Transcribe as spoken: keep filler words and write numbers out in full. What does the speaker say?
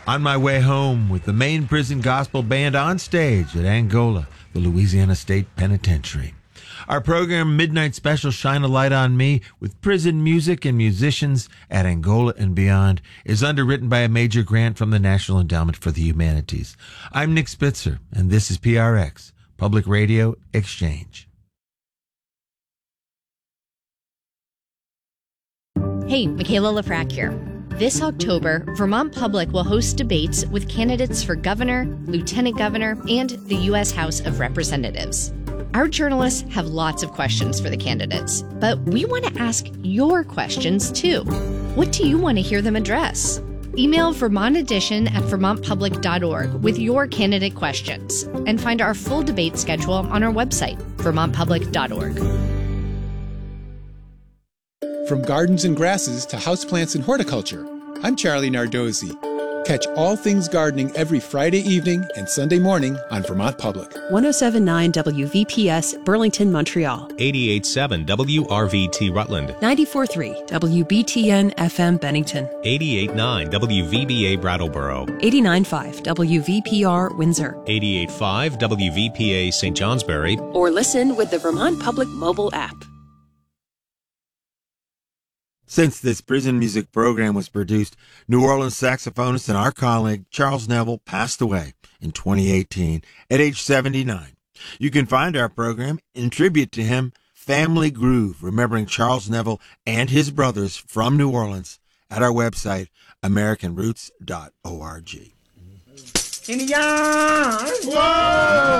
On my way home with the main prison gospel band on stage at Angola, the Louisiana State Penitentiary. Our program, Midnight Special Shine a Light on Me, with prison music and musicians at Angola and beyond, is underwritten by a major grant from the National Endowment for the Humanities. I'm Nick Spitzer, and this is P R X, Public Radio Exchange. Hey, Michaela Lafrac here. This October, Vermont Public will host debates with candidates for governor, lieutenant governor, and the U S House of Representatives. Our journalists have lots of questions for the candidates, but we want to ask your questions too. What do you want to hear them address? Email Vermont Edition at vermont public dot org with your candidate questions, and find our full debate schedule on our website, vermont public dot org. From gardens and grasses to houseplants and horticulture, I'm Charlie Nardozzi. Catch all things gardening every Friday evening and Sunday morning on Vermont Public. one oh seven point nine W V P S, Burlington, Montreal. eighty-eight point seven W R V T, Rutland. ninety-four point three W B T N F M, Bennington. eighty-eight point nine W V B A, Brattleboro. eighty-nine point five W V P R, Windsor. eighty-eight point five W V P A, Saint Johnsbury. Or listen with the Vermont Public mobile app. Since this prison music program was produced, New Orleans saxophonist and our colleague Charles Neville passed away in twenty eighteen at age seventy-nine. You can find our program in tribute to him, Family Groove, remembering Charles Neville and his brothers from New Orleans, at our website, american roots dot org. Indians! Whoa!